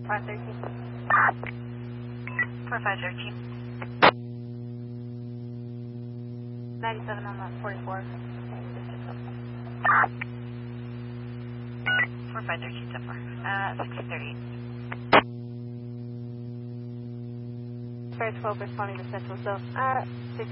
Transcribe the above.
4513. 97 on the 44. 4513 so far. 1638. First 12 responding to Central Zone.